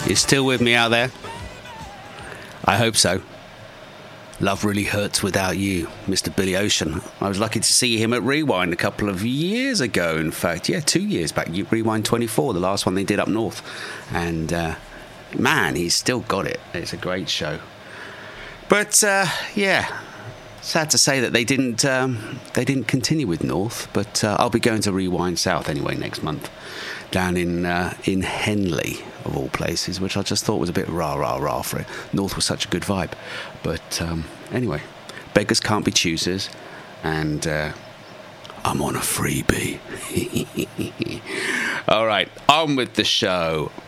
You still with me out there? I hope so. Love Really Hurts Without You, Mr. Billy Ocean. I was lucky to see him at Rewind a couple of years ago, in fact. Yeah, 2 years back. Rewind 24, the last one they did up north. And, man, he's still got it. It's a great show. But, yeah, sad to say that they didn't continue with North. But I'll be going to Rewind South anyway next month. Down in Henley, of all places, which I just thought was a bit rah for it. North was such a good vibe. But anyway, beggars can't be choosers, and I'm on a freebie. All right, on with the show.